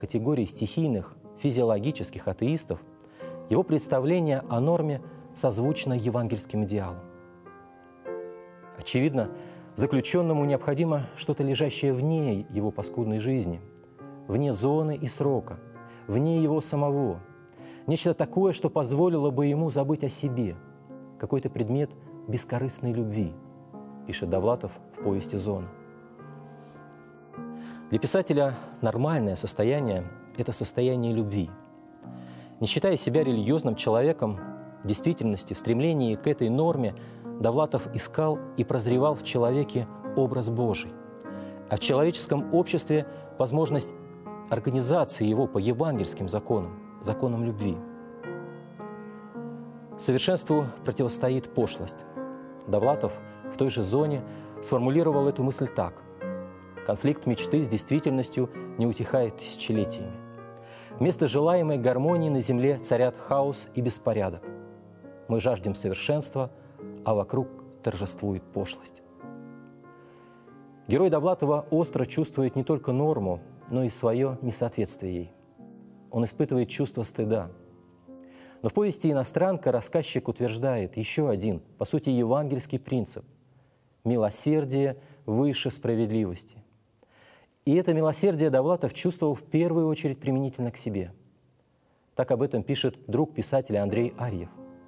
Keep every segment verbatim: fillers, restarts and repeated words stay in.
категории стихийных, физиологических атеистов, его представление о норме созвучно евангельским идеалам. Очевидно, заключенному необходимо что-то, лежащее вне его паскудной жизни, вне зоны и срока, вне его самого, нечто такое, что позволило бы ему забыть о себе, какой-то предмет бескорыстной любви, пишет Довлатов в повести «Зона». Для писателя нормальное состояние – это состояние любви. Не считая себя религиозным человеком, в действительности, в стремлении к этой норме Довлатов искал и прозревал в человеке образ Божий, а в человеческом обществе возможность организации его по евангельским законам, законам любви. Совершенству противостоит пошлость. Довлатов в той же «Зоне» сформулировал эту мысль так: конфликт мечты с действительностью не утихает тысячелетиями. Вместо желаемой гармонии на земле царят хаос и беспорядок. Мы жаждем совершенства, а вокруг торжествует пошлость. Герой Довлатова остро чувствует не только норму, но и свое несоответствие ей. Он испытывает чувство стыда. Но в повести «Иностранка» рассказчик утверждает еще один, по сути, евангельский принцип – милосердие выше справедливости. И это милосердие Довлатов чувствовал в первую очередь применительно к себе. Так об этом пишет друг писателя Андрей Арьев.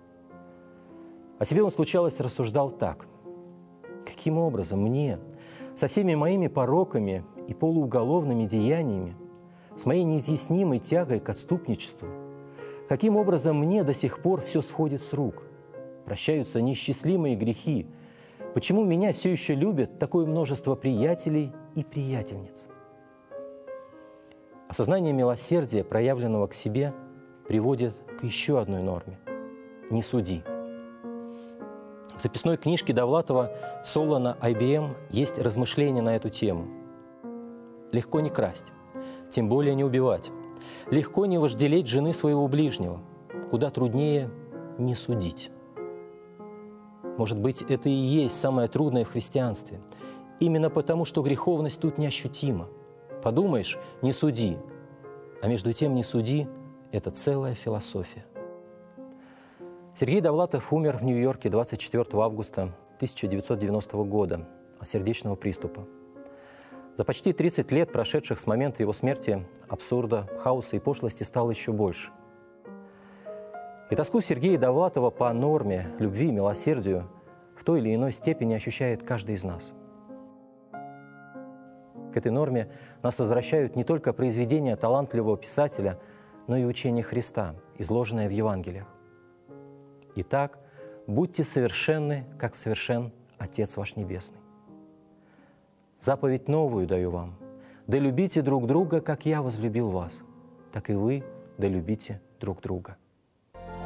О себе он, случалось, рассуждал так: «Каким образом мне, со всеми моими пороками и полууголовными деяниями, с моей неизъяснимой тягой к отступничеству, каким образом мне до сих пор все сходит с рук, прощаются неисчислимые грехи, почему меня все еще любят такое множество приятелей и приятельниц?» Осознание милосердия, проявленного к себе, приводит к еще одной норме – «не суди». В записной книжке Довлатова «Соло ай би эм» есть размышления на эту тему. Легко не красть, тем более не убивать. Легко не вожделеть жены своего ближнего, куда труднее не судить. Может быть, это и есть самое трудное в христианстве. Именно потому, что греховность тут неощутима. Подумаешь, не суди, а между тем не суди – это целая философия. Сергей Довлатов умер в Нью-Йорке двадцать четвёртого августа тысяча девятьсот девяностого года от сердечного приступа. За почти тридцать лет, прошедших с момента его смерти, абсурда, хаоса и пошлости стало еще больше. И тоску Сергея Довлатова по норме, любви, милосердию в той или иной степени ощущает каждый из нас. К этой норме нас возвращают не только произведения талантливого писателя, но и учение Христа, изложенное в Евангелиях. Итак, будьте совершенны, как совершен Отец ваш Небесный. Заповедь новую даю вам: да любите друг друга, как я возлюбил вас, так и вы да любите друг друга.